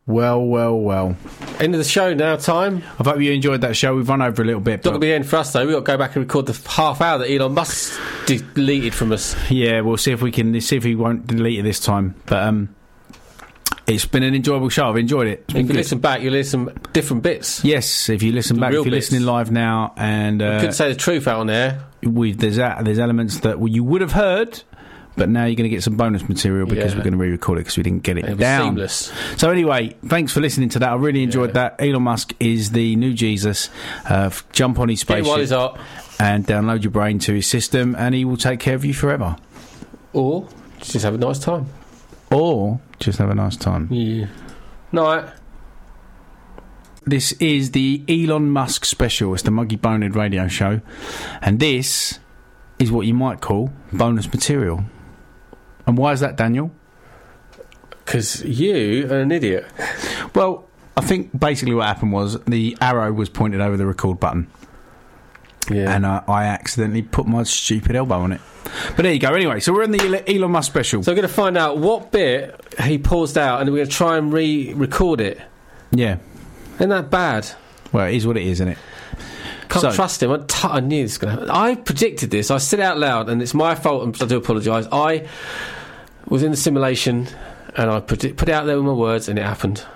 Well. End of the show now, time. I hope you enjoyed that show. We've run over a little bit. Not going to be the end for us, though. We've got to go back and record the half hour that Elon Musk deleted from us. Yeah, we'll see if he won't delete it this time. But it's been an enjoyable show. I've enjoyed it. If you listen back, you'll hear some different bits. Yes, if you listen back, if you're listening live now, and I couldn't say the truth out on there. There's elements that you would have heard, but now you're going to get some bonus material because we're going to re-record it because we didn't get it down. Seamless. So anyway, thanks for listening to that. I really enjoyed that. Elon Musk is the new Jesus. Jump on his spaceship while he's hot and download your brain to his system, and he will take care of you forever. Or just have a nice time. Yeah. Night. This is the Elon Musk special. It's the Muggy Bonehead radio show, and this is what you might call bonus material. And why is that, Daniel? Because you are an idiot. Well, I think basically what happened was the arrow was pointed over the record button. Yeah. And I accidentally put my stupid elbow on it. But there you go. Anyway, so we're in the Elon Musk special. So we're going to find out what bit he paused out, and we're going to try and re-record it. Yeah. Isn't that bad? Well, it is what it is, isn't it? Can't trust him. I knew this was going to happen. I predicted this. I said it out loud, and it's my fault, and I do apologise. I was in the simulation, and I put it out there with my words, and it happened.